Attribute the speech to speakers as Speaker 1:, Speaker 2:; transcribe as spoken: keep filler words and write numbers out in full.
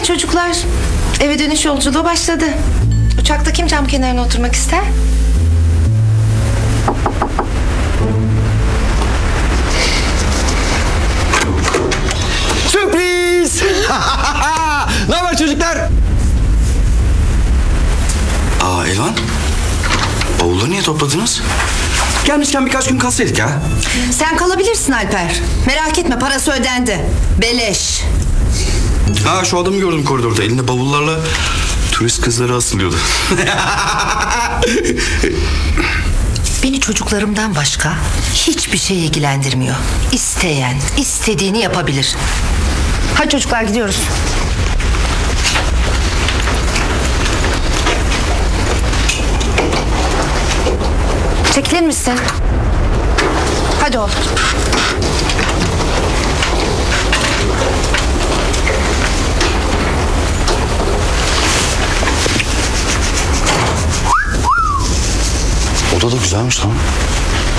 Speaker 1: çocuklar, eve dönüş yolculuğu başladı. Uçakta kim cam kenarına oturmak ister?
Speaker 2: Sürpriz! Ne haber çocuklar?
Speaker 3: Aa Elvan, bavulları niye topladınız?
Speaker 2: Gelmişken birkaç gün kalsaydık ya.
Speaker 4: Sen kalabilirsin Alper. Merak etme, parası ödendi. Beleş.
Speaker 3: Ha şu adamı gördüm koridorda, elinde bavullarla turist kızları asılıyordu.
Speaker 4: Beni çocuklarımdan başka hiçbir şey ilgilendirmiyor. İsteyen istediğini yapabilir.
Speaker 1: Hadi çocuklar, gidiyoruz. Çekilir misin? Hadi oğlum.
Speaker 3: Oda da güzelmiş lan.